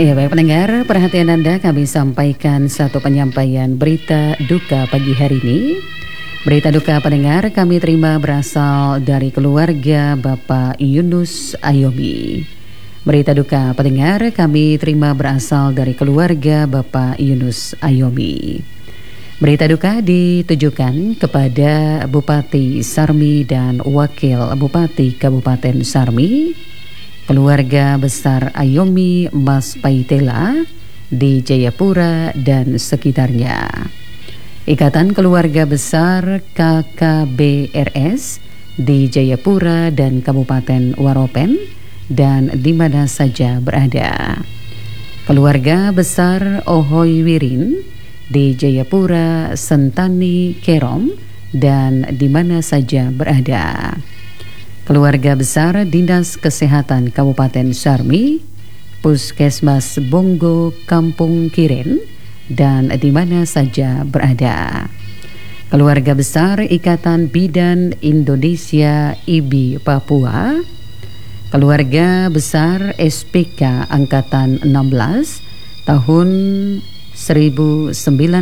Iya baik pendengar, perhatian Anda kami sampaikan satu penyampaian berita duka pagi hari ini. Berita duka pendengar kami terima berasal dari keluarga Bapak Yunus Ayomi. Berita duka pendengar kami terima berasal dari keluarga Bapak Yunus Ayomi. Berita duka ditujukan kepada Bupati Sarmi dan Wakil Bupati Kabupaten Sarmi, keluarga besar Ayomi Mas Paitela di Jayapura dan sekitarnya, Ikatan Keluarga Besar KKBRS di Jayapura dan Kabupaten Waropen dan di mana saja berada, keluarga besar Ohoy Wirin di Jayapura, Sentani, Kerom dan di mana saja berada, keluarga besar Dinas Kesehatan Kabupaten Sarmi, Puskesmas Bonggo Kampung Kiren dan di mana saja berada, keluarga besar Ikatan Bidan Indonesia IBI Papua, keluarga besar SPK Angkatan 16 tahun 1992,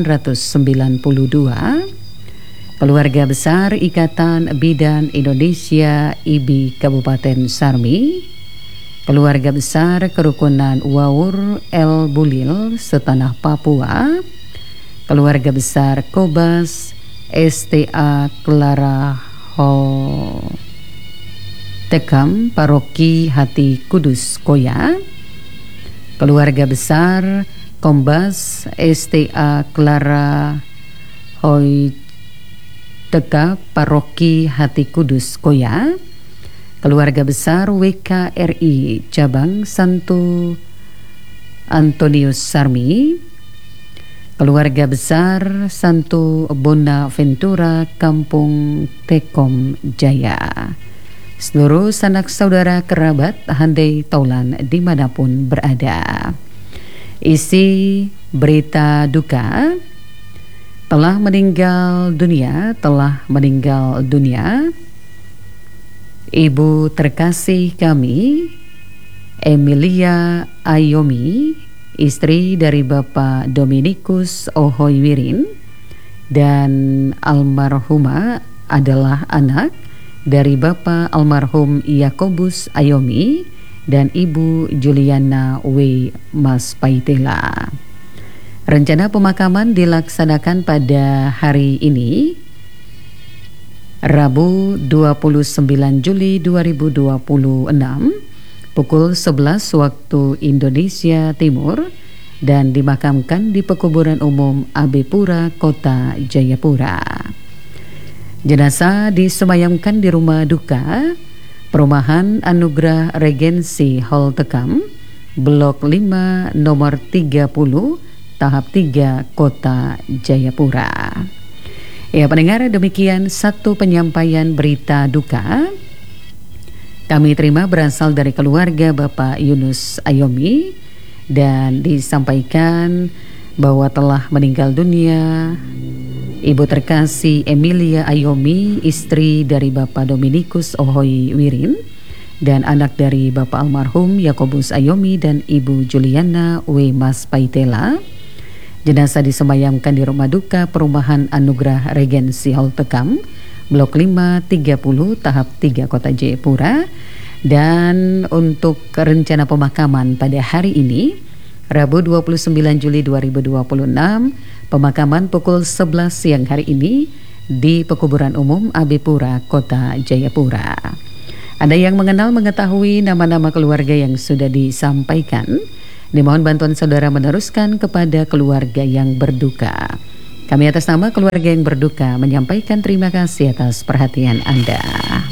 keluarga besar Ikatan Bidan Indonesia IBI Kabupaten Sarmi, keluarga besar Kerukunan Waur El Bulil Setanah Papua, keluarga besar Kobas STA Clara Ho Tekam Paroki Hati Kudus Koya, keluarga besar Kombas STA Clara Hoi Teka Paroki Hati Kudus Koya, keluarga besar WKRI Cabang Santo Antonius Sarmi, keluarga besar Santo Bonaventura Kampung Tekom Jaya, seluruh sanak saudara kerabat handai taulan dimanapun berada. Isi berita duka: telah meninggal dunia Ibu terkasih kami Emilia Ayomi, istri dari Bapak Dominikus Ohoy Wirin, dan almarhumah adalah anak dari Bapak almarhum Yakobus Ayomi dan Ibu Juliana W. Mas Paitela. Rencana pemakaman dilaksanakan pada hari ini, Rabu 29 Juli 2026 pukul 11 waktu Indonesia Timur dan dimakamkan di Pekuburan Umum Abipura, Kota Jayapura. Jenazah disemayamkan di rumah duka Perumahan Anugerah Regensi Hall Tekam, Blok 5 nomor 30 tahap 3 Kota Jayapura. Ya pendengar, demikian satu penyampaian berita duka kami terima berasal dari keluarga Bapak Yunus Ayomi dan disampaikan bahwa telah meninggal dunia Ibu terkasih Emilia Ayomi, istri dari Bapak Dominikus Ohoy Wirin dan anak dari Bapak almarhum Yakobus Ayomi dan Ibu Juliana W. Mas Paitela. Jenazah disemayamkan di rumah duka Perumahan Anugerah Regensi Hall Tekam, Blok 5 30 tahap 3 Kota Jayapura. Dan untuk rencana pemakaman pada hari ini, Rabu 29 Juli 2026, pemakaman pukul 11 siang hari ini di Pekuburan Umum Abipura, Kota Jayapura. Ada yang mengetahui nama-nama keluarga yang sudah disampaikan, dimohon bantuan saudara meneruskan kepada keluarga yang berduka. Kami atas nama keluarga yang berduka menyampaikan terima kasih atas perhatian Anda.